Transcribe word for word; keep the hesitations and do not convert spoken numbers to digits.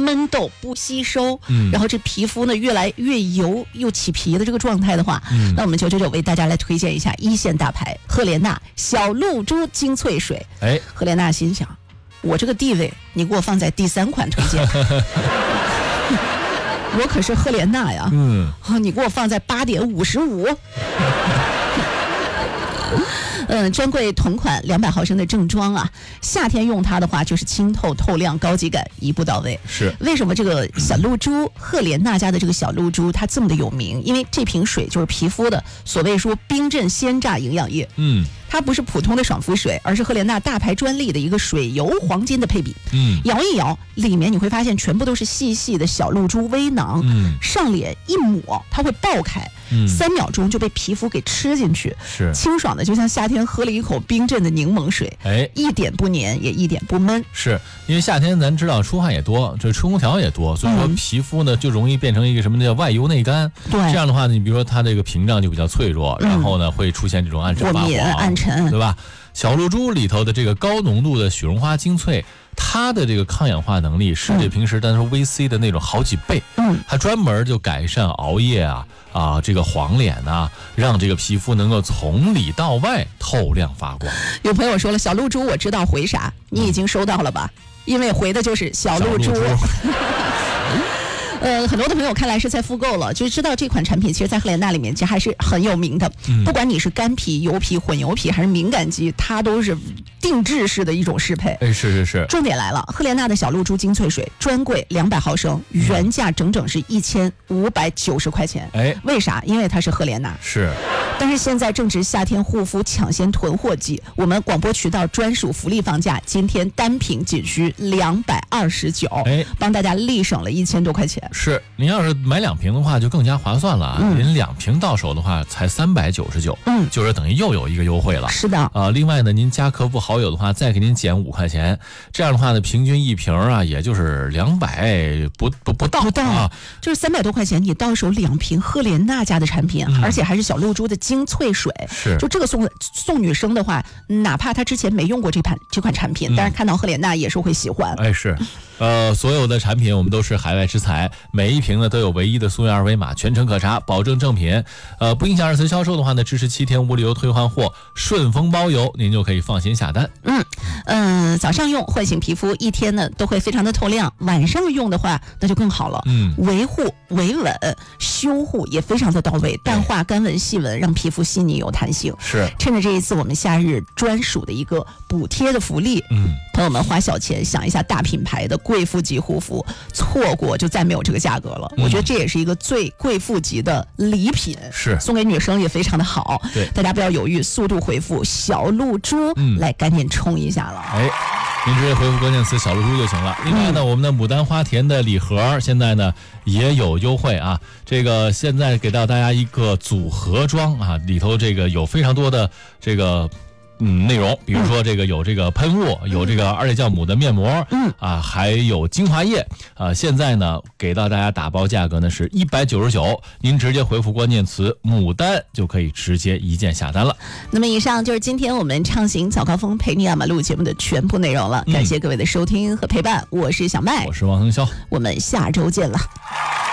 闷痘不吸收， 嗯， 然后这皮肤呢越来越油又起皮的这个状态的话， 嗯， 那我们九九九为大家来推荐一下一线大牌赫莲娜小露珠精粹水。 哎， 赫莲娜心想，我这个地位你给我放在第三款推荐。我可是赫莲娜呀， 嗯， 哦，你给我放在八点五十五。嗯，专柜同款两百毫升的正装啊，夏天用它的话就是清透透亮高级感一步到位。 是为什么这个小露珠赫莲娜家的这个小露珠它这么的有名？因为这瓶水就是皮肤的所谓说冰镇鲜榨营养液。 嗯， 它不是普通的爽肤水，而是赫莲娜大牌专利的一个水油黄金的配比。 嗯， 摇一摇，里面你会发现全部都是细细的小露珠微囊。 嗯， 上脸一抹，它会爆开。 嗯， 三秒钟就被皮肤给吃进去， 是清爽的，就像夏天喝了一口冰镇的柠檬水， 哎， 一点不黏，也一点不闷。 是因为夏天咱知道出汗也多，这吹空调也多，所以说皮肤呢就容易变成一个什么叫外油内干。 对， 这样的话呢，你比如说它这个屏障就比较脆弱， 嗯、 然后呢会出现这种暗沉发黄、 暗沉， 对吧？小露珠里头的这个高浓度的雪绒花精粹，它的这个抗氧化能力是这平时咱说 V C 的那种好几倍。 嗯， 它专门就改善熬夜啊啊这个黄脸啊，让这个皮肤能够从里到外透亮发光。 有朋友说了，小露珠我知道回啥，你已经收到了吧？因为回的就是小露珠。呃，很多的朋友看来是在复购了，就知道这款产品其实在赫莲娜里面其实还是很有名的。嗯、不管你是干皮、油皮、混油皮还是敏感肌，它都是定制式的一种适配。 哎，是是是。 重点来了，赫莲娜的小露珠精粹水专柜两百毫升，原价整整是一千五百九十块钱。 哎， 为啥？因为它是赫莲娜。 是。 但是现在正值夏天护肤抢先囤货季，我们广播渠道专属福利放价，今天单瓶仅需两百二十九，哎，帮大家立省了一千多块钱。 是，您要是买两瓶的话，就更加划算了啊！嗯、您两瓶到手的话，才三百九十九，嗯，就是等于又有一个优惠了。 是的， 啊、呃，另外呢，您加客户好友的话，再给您减五块钱，这样的话呢，平均一瓶啊，也就是两百不不不到不到啊， 就是三百多块钱，你到手两瓶赫莲娜家的产品，嗯、而且还是小露珠的精粹水。 是， 就这个送送女生的话，哪怕她之前没用过这款这款产品，嗯、但是看到赫莲娜也是会喜欢。 哎，是。呃，所有的产品我们都是海外之采，每一瓶呢都有唯一的溯源二维码，全程可查，保证正品。呃，不影响二次销售的话呢，支持七天无理由退换货，顺丰包邮，您就可以放心下单。 嗯，呃，早上用唤醒皮肤，一天呢都会非常的透亮；晚上用的话，那就更好了。嗯，维护、维稳、修护也非常的到位，淡化干纹、细纹，让皮肤细腻有弹性。 是， 趁着这一次我们夏日专属的一个补贴的福利，嗯，朋友们花小钱想一下大品牌的贵妇级护肤，错过就再没有这个价格了。嗯、我觉得这也是一个最贵妇级的礼品， 是送给女生也非常的好。 对， 大家不要犹豫，速度回复小露珠，嗯、来赶紧冲一下了。 哎，您直接回复关键词小露珠就行了。另外呢，嗯、我们的牡丹花田的礼盒现在呢也有优惠啊。这个现在给到大家一个组合装啊，里头这个有非常多的这个。嗯，内容比如说这个有这个喷雾，有这个二裂酵母的面膜，嗯啊，还有精华液啊。现在呢，给到大家打包价格呢是一百九十九，您直接回复关键词“牡丹”就可以直接一键下单了。 那么以上就是今天我们畅行早高峰陪你压马路节目的全部内容了，感谢各位的收听和陪伴，我是小麦， 我是王腾霄， 我们下周见了。